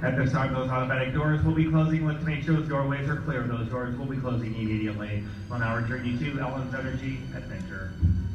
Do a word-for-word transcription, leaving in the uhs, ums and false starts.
At this time, those automatic doors will be closing. Let's make sure those doorways are clear. Those doors will be closing immediately. We'll now return you to Ellen's Energy Adventure.